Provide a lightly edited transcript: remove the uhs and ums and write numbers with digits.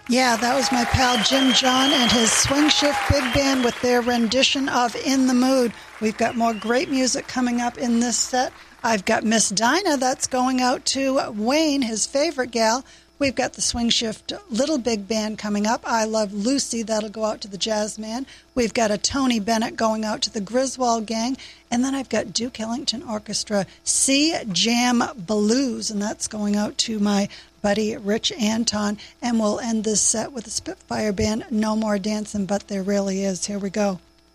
Yeah, that was my pal Jim John and his Swing Shift Big Band with their rendition of In the Mood. We've got more great music coming up in this set. I've got Miss Dinah, that's going out to Wayne, his favorite gal. We've got the Swing Shift Little Big Band coming up. I Love Lucy, that'll go out to the Jazz Man. We've got a Tony Bennett going out to the Griswold Gang. And then I've got Duke Ellington Orchestra Sea Jam Blues, and that's going out to my buddy Rich Anton. And we'll end this set with the Spitfire Band, No More Dancing, But There Really Is. Here we go.